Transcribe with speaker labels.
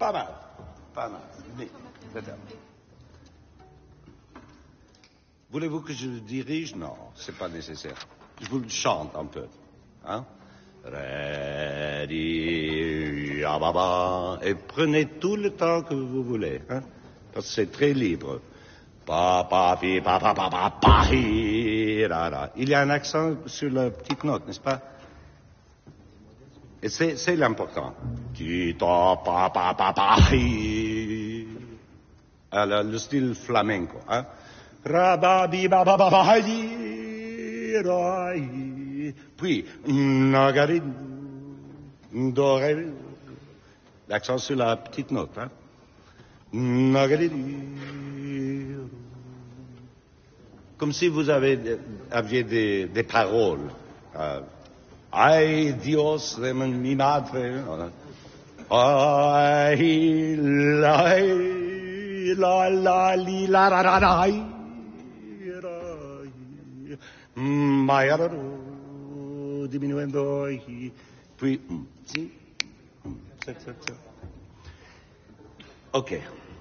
Speaker 1: Pas mal. Pas mal. Mais, c'est ça. Voulez-vous que je le dirige? Non, c'est pas nécessaire. Je vous le chante un peu. Hein? Ready, ababa. Et prenez tout le temps que vous voulez. Hein? Parce que c'est très libre. Pa, pa, pi, pa, pa, pa, pa, pa, hi, ra, ra. Il y a un accent sur la petite note, n'est-ce pas? Et c'est l'important. Ti, ta, pa, pa, pa, pa, hi. Alors, le style flamenco, hein? Ra, ba, bi, ba, ba, ba, ba, hi, ra, hi. Puis, nagari, do, ré. L'accent sur la petite note, hein? Nagari, comme si vous aviez des paroles. Ay, Dios de mi madre. Ay, la, li, la, ra, ra, ra, Mayaro, diminuendo, puis, si, OK.